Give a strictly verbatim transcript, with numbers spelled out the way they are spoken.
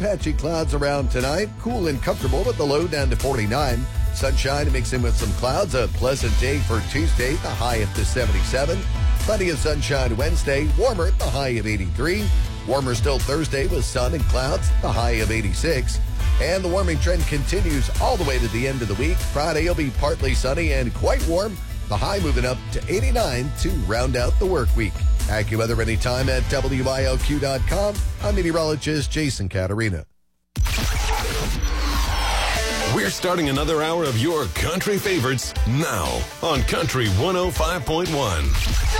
Patchy clouds around tonight. Cool and comfortable with the low down to forty-nine. Sunshine mixed in with some clouds. A pleasant day for Tuesday. The high up to seventy-seven. Plenty of sunshine Wednesday. Warmer. The high of eighty-three. Warmer still Thursday with sun and clouds. The high of eighty-six. And the warming trend continues all the way to the end of the week. Friday will be partly sunny and quite warm. The high moving up to eighty-nine to round out the work week. AccuWeather anytime at W I L Q dot com. I'm meteorologist Jason Caterina. We're starting another hour of your country favorites now on Country one oh five point one.